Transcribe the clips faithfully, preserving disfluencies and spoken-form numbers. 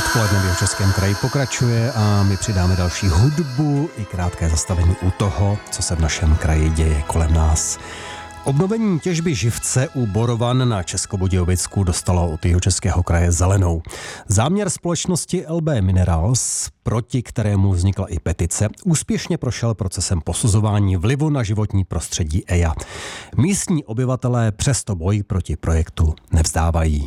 Odpoledne v Jihočeském kraji pokračuje a my přidáme další hudbu i krátké zastavení u toho, co se v našem kraji děje kolem nás. Obnovení těžby živce u Borovan na Českobudějovicku dostalo od Jihočeského kraje zelenou. Záměr společnosti L B Minerals, proti kterému vznikla i petice, úspěšně prošel procesem posuzování vlivu na životní prostředí E I A. Místní obyvatelé přesto boj proti projektu nevzdávají.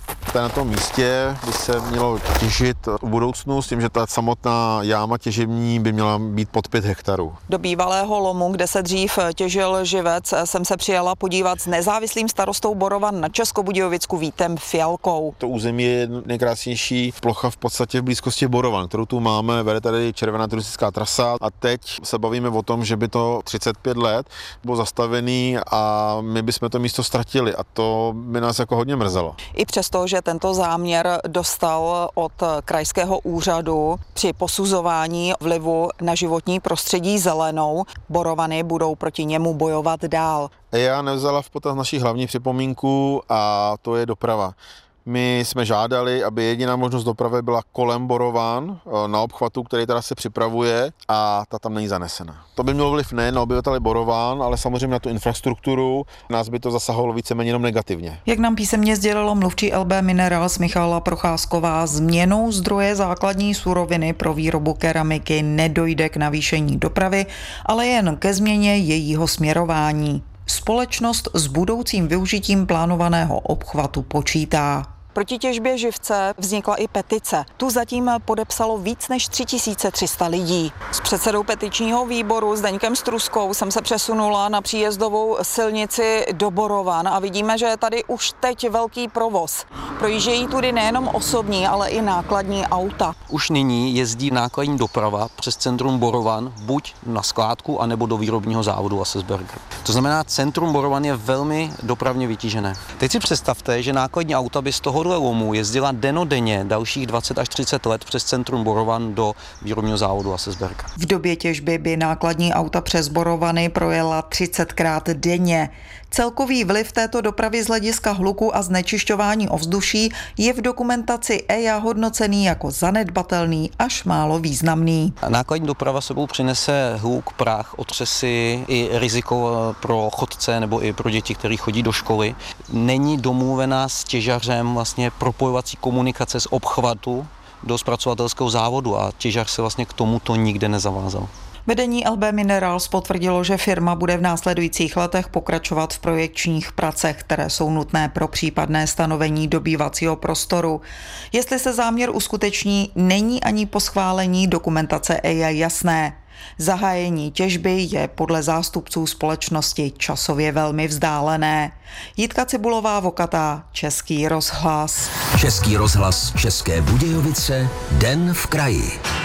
Na tom místě by se mělo těžit v budoucnu s tím, že ta samotná jáma těžební by měla být pod pět hektarů. Do bývalého lomu, kde se dřív těžil živec, jsem se přijela podívat s nezávislým starostou Borovan na Českobudějovicku Vítem Fialkou. To území je nejkrásnější plocha v podstatě v blízkosti Borovan, kterou tu máme, vede tady červená turistická trasa a teď se bavíme o tom, že by to třicet pět let bylo zastavený a my bychom to místo ztratili a to by nás jako hodně mrzelo. I přesto, že tento záměr dostal od krajského úřadu při posuzování vlivu na životní prostředí zelenou, Borovany budou proti němu bojovat dál. E I A nevzala v potaz naši hlavní připomínku a to je doprava. My jsme žádali, aby jediná možnost dopravy byla kolem Borovan na obchvatu, který teda se připravuje a ta tam není zanesena. To by mělo vliv nejen na obyvatele Borovan, ale samozřejmě na tu infrastrukturu. Nás by to zasahovalo víceméně jenom negativně. Jak nám písemně sdělilo mluvčí L B Minerals Michala Procházková, změnou zdroje základní suroviny pro výrobu keramiky nedojde k navýšení dopravy, ale jen ke změně jejího směrování. Společnost s budoucím využitím plánovaného obchvatu počítá. Proti těžbě živce vznikla i petice. Tu zatím podepsalo víc než tři tisíce tři sta lidí. S předsedou petičního výboru Zdeňkem Struskou jsem se přesunula na příjezdovou silnici do Borovan a vidíme, že je tady už teď velký provoz. Projíždějí tudy nejenom osobní, ale i nákladní auta. Už nyní jezdí nákladní doprava přes centrum Borovan buď na skládku, anebo do výrobního závodu Assesberger. To znamená, centrum Borovan je velmi dopravně vytížené. Teď si představte, že nákladní auta by z tohohle lomu jezdila dennodenně dalších dvacet až třicet let přes centrum Borovan do výrobního závodu Assesberger. V době těžby by nákladní auta přes Borovany projela třicetkrát denně. Celkový vliv této dopravy z hlediska hluku a znečišťování ovzduší je v dokumentaci E I A hodnocený jako zanedbatelný až málo významný. Nákladní doprava sebou přinese hluk, prach, otřesy i riziko pro chodce nebo i pro děti, kteří chodí do školy. Není domluvená s těžařem vlastně propojovací komunikace z obchvatu do zpracovatelského závodu a těžař se vlastně k tomuto nikde nezavázal. Vedení L B Minerals potvrdilo, že firma bude v následujících letech pokračovat v projekčních pracech, které jsou nutné pro případné stanovení dobývacího prostoru. Jestli se záměr uskuteční, není ani po schválení dokumentace E I A jasné. Zahájení těžby je podle zástupců společnosti časově velmi vzdálené. Jitka Cibulová Vokatá, Český rozhlas. Český rozhlas České Budějovice, Den v kraji.